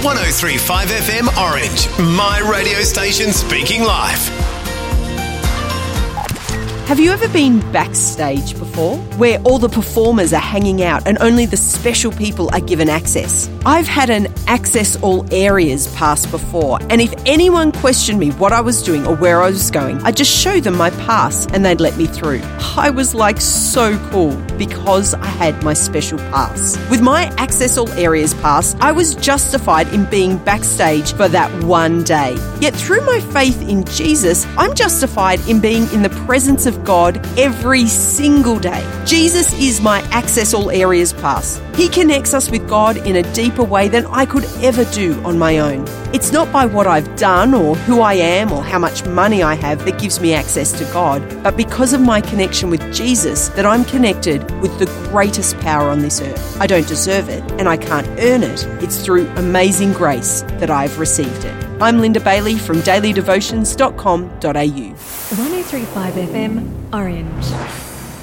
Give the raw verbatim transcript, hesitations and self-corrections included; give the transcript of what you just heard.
one oh three point five F M Orange, my radio station speaking live. Have you ever been backstage before, where all the performers are hanging out and only the special people are given access? I've had an access all areas pass before, and if anyone questioned me what I was doing or where I was going, I'd just show them my pass and they'd let me through. I was like so cool because I had my special pass. With my access all areas pass, I was justified in being backstage for that one day. Yet through my faith in Jesus, I'm justified in being in the presence of God every single day. Jesus is my access all areas pass. He connects us with God in a deeper way than I could ever do on my own. It's not by what I've done or who I am or how much money I have that gives me access to God, but because of my connection with Jesus that I'm connected with the greatest power on this earth. I don't deserve it and I can't earn it. It's through amazing grace that I've received it. I'm Linda Bailey from daily devotions dot com dot a u. one oh three point five F M Orange.